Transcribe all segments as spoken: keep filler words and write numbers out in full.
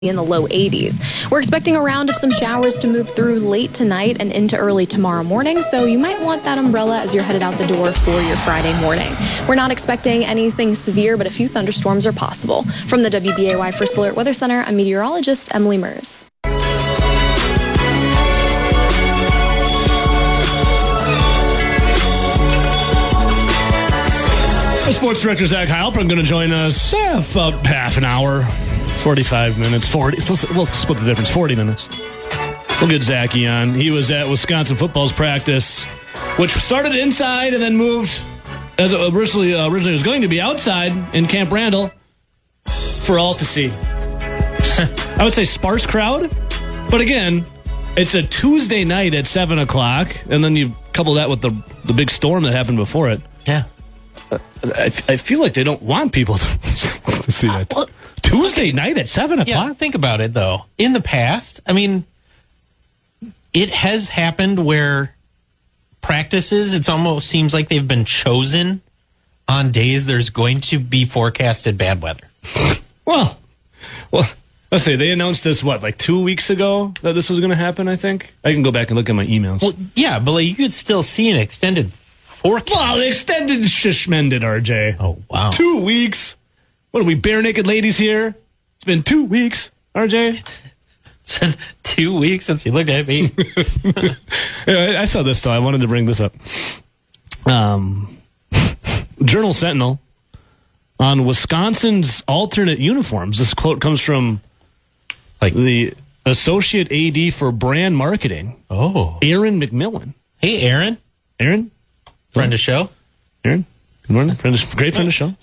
in the low eighties. We're expecting a round of some showers to move through late tonight and into early tomorrow morning, so you might want that umbrella as you're headed out the door for your Friday morning. We're not expecting anything severe, but a few thunderstorms are possible. From the W B A Y First Alert Weather Center, I'm meteorologist Emily Mers. Sports Director Zach Heilprin going to join us yeah, about half an hour, forty-five minutes, forty. We'll split the difference, forty minutes. We'll get Zachy on. He was at Wisconsin football's practice, which started inside and then moved, as it originally, uh, originally was going to be outside in Camp Randall for all to see. I would say sparse crowd, but again, it's a Tuesday night at seven o'clock, and then you couple that with the, the big storm that happened before it. Yeah. I, I feel like they don't want people to see it. Well, Tuesday night at seven o'clock? Yeah, think about it, though. In the past, I mean, it has happened where practices, it almost seems like they've been chosen on days there's going to be forecasted bad weather. Well, well, let's say they announced this, what, like two weeks ago that this was going to happen, I think? I can go back and look at my emails. Well, yeah, but like, you could still see an extended forecast. Well, they extended shishmended, R J. Oh, wow. Two weeks. What are we, bare naked ladies here? It's been two weeks, R J. It's been two weeks since you looked at me. Yeah, I saw this, though. I wanted to bring this up. Um, Journal Sentinel on Wisconsin's alternate uniforms. This quote comes from like the Associate A D for Brand Marketing. Oh. Aaron McMillan. Hey, Aaron. Aaron? Friend of show. Aaron, good morning. Friend of, great friend of show.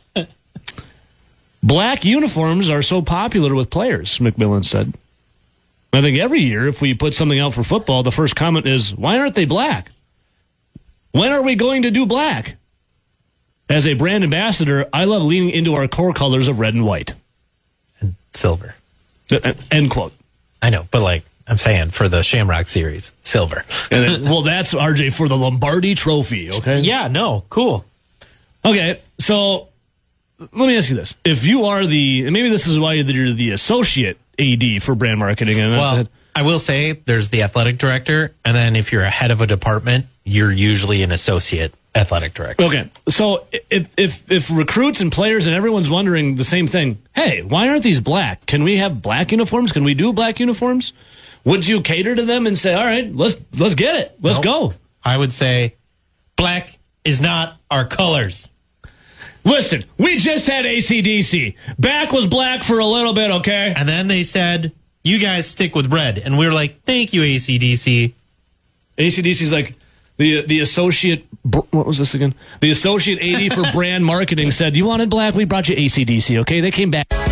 Black uniforms are so popular with players, McMillan said. I think every year, if we put something out for football, the first comment is, why aren't they black? When are we going to do black? As a brand ambassador, I love leaning into our core colors of red and white. And silver. End quote. I know, but like, I'm saying for the Shamrock series, silver. And then, well, that's R J for the Lombardi Trophy, okay? Yeah, no, cool. Okay, so let me ask you this. If you are the, and maybe this is why you're the associate A D for brand marketing. And well, I will say there's the athletic director, and then if you're a head of a department, you're usually an associate athletic director. Okay, so if if if recruits and players and everyone's wondering the same thing, hey, why aren't these black? Can we have black uniforms? Can we do black uniforms? Would you cater to them and say, all right, let's let's get it. Let's nope. go. I would say black is not our colors. Listen, we just had A C D C. Back was black for a little bit, okay? And then they said, you guys stick with red. And we were like, thank you, A C D C. A C D C's like, the the associate, what was this again? The associate A D for brand marketing said, you wanted black, we brought you A C D C, okay? They came back.